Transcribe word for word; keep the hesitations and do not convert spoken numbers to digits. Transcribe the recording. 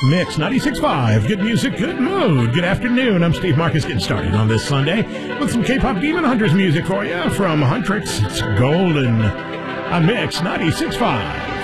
Mix ninety-six point five. Good music, good mood. Good afternoon. I'm Steve Marcus, getting started on this Sunday with some K-pop Demon Hunters music for you from Huntrix. It's Golden on Mix ninety-six point five.